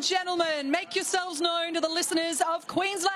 and gentlemen, make yourselves known to the listeners of Queensland.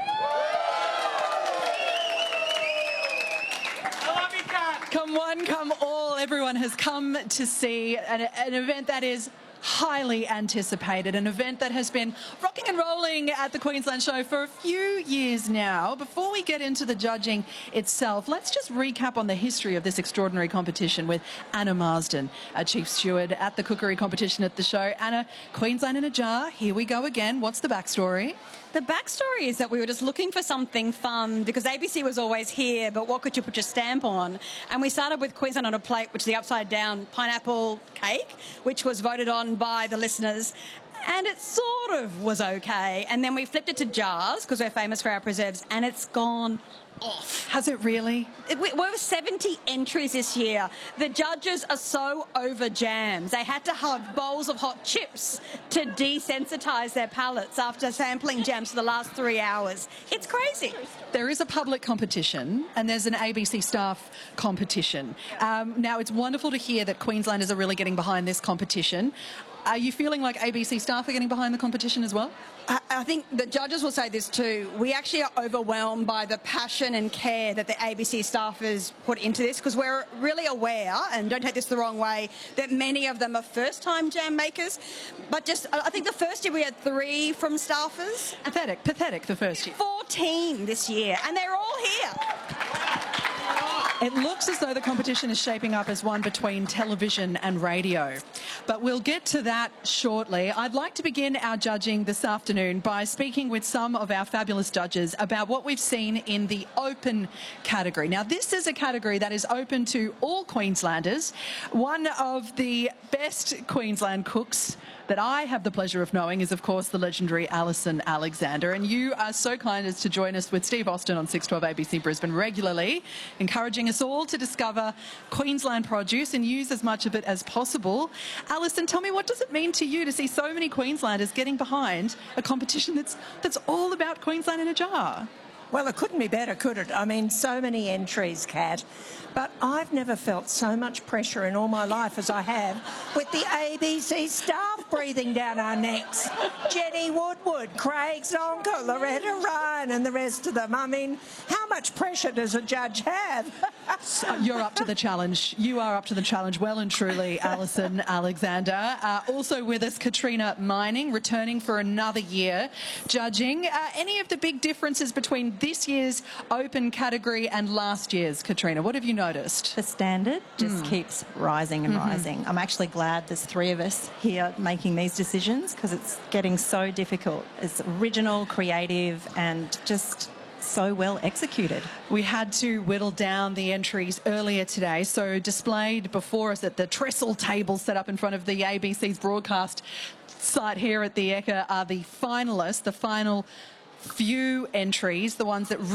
I love you, Kat. Come one, come all. Everyone has come to see an event that is highly anticipated, an event that has been rocking and rolling at the Queensland Show for a few years now. Before we get into the judging itself, let's just recap on the history of this extraordinary competition with Anna Marsden, a chief steward at the cookery competition at the show. Anna, Queensland in a jar, here we go again. What's the backstory? The backstory is that we were just looking for something fun because ABC was always here, but what could you put your stamp on? And we started with Queensland on a Plate, which is the upside-down pineapple cake, which was voted on by the listeners. And it sort of was okay. And then we flipped it to jars because we're famous for our preserves, and it's gone off. Has it really? We're 70 entries this year. The judges are so over jams. They had to have bowls of hot chips to desensitise their palates after sampling jams for the last 3 hours. It's crazy. There is a public competition and there's an ABC staff competition. Now, it's wonderful to hear that Queenslanders are really getting behind this competition. Are you feeling like ABC staff are getting behind the competition as well? I think the judges will say this too. We actually are overwhelmed by the passion and care that the ABC staffers put into this because we're really aware, and don't take this the wrong way, that many of them are first-time jam makers. But just, I think the first year we had 3 from staffers. Pathetic the first year. 14 this year, and they're all here. It looks as though the competition is shaping up as one between television and radio. But we'll get to that shortly. I'd like to begin our judging this afternoon by speaking with some of our fabulous judges about what we've seen in the open category. Now, this is a category that is open to all Queenslanders. One of the best Queensland cooks that I have the pleasure of knowing is, of course, the legendary Alison Alexander. And you are so kind as to join us with Steve Austin on 612 ABC Brisbane regularly, encouraging us all to discover Queensland produce and use as much of it as possible. Alison, tell me, what does it mean to you to see so many Queenslanders getting behind a competition that's all about Queensland in a jar? Well, it couldn't be better, could it? I mean, so many entries, Kat. But I've never felt so much pressure in all my life as I have with the ABC staff breathing down our necks. Jenny Woodward, Craig Zonka, Loretta Ryan and the rest of them. I mean, how much pressure does a judge have? You're up to the challenge. You are up to the challenge well and truly, Alison Alexander. Also with us, Katrina Mining, returning for another year judging. Any of the big differences between this year's open category and last year's, Katrina? What have you noticed? The standard just keeps rising and rising. I'm actually glad there's 3 of us here making these decisions because it's getting so difficult. It's original, creative and just so well executed. We had to whittle down the entries earlier today, so displayed before us at the trestle table set up in front of the ABC's broadcast site here at the Ekka are the finalists, the final few entries, the ones that